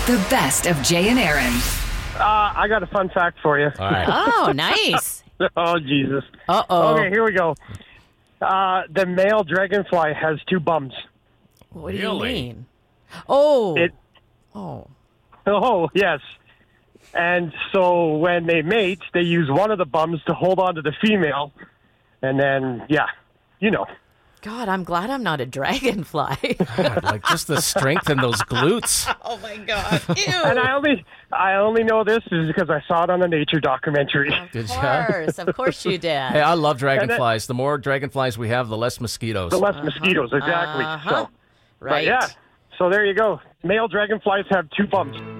The best of Jay and Aaron. I got a fun fact for you. All right. Oh, nice. Oh, Jesus. Uh-oh. Okay, here we go. The male dragonfly has 2 bums. What do you Really? mean? Oh. It. Oh. Oh, yes. And so when they mate, they use one of the bums to hold on to the female. And then, yeah, you know. God, I'm glad I'm not a dragonfly. God, like just the strength in those glutes. Oh, my God. Ew. And I only know this is because I saw it on a nature documentary. Did Of course you did. Hey, I love dragonflies. The more dragonflies we have, the less mosquitoes. The less mosquitoes, exactly. So, Right. but yeah, so there you go. Male dragonflies have 2 bums.